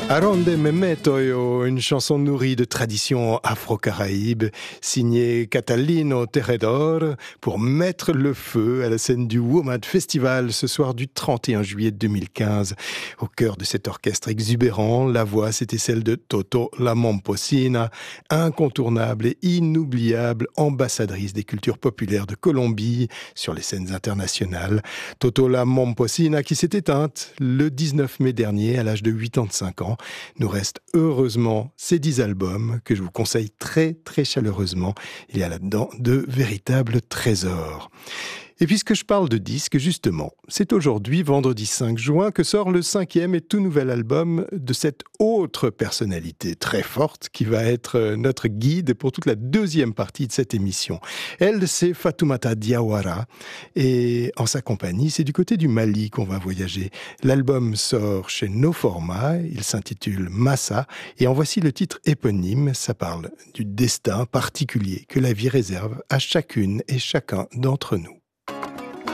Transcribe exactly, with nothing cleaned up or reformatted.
Aronde Memetoyo, une chanson nourrie de traditions afro-caraïbes, signée Catalino Terredor, pour mettre le feu à la scène du WOMAD Festival ce soir du trente et un juillet deux mille quinze. Au cœur de cet orchestre exubérant, la voix c'était celle de Toto La Momposina, incontournable et inoubliable ambassadrice des cultures populaires de Colombie sur les scènes internationales. Toto La Momposina qui s'est éteinte le dix-neuf mai dernier à l'âge de quatre-vingt-cinq ans. Nous reste heureusement ces dix albums que je vous conseille très très chaleureusement. Il y a là-dedans de véritables trésors. Et puisque je parle de disques, justement, c'est aujourd'hui, vendredi cinq juin, que sort le cinquième et tout nouvel album de cette autre personnalité très forte qui va être notre guide pour toute la deuxième partie de cette émission. Elle, c'est Fatoumata Diawara et en sa compagnie, c'est du côté du Mali qu'on va voyager. L'album sort chez No Format, il s'intitule Massa et en voici le titre éponyme. Ça parle du destin particulier que la vie réserve à chacune et chacun d'entre nous.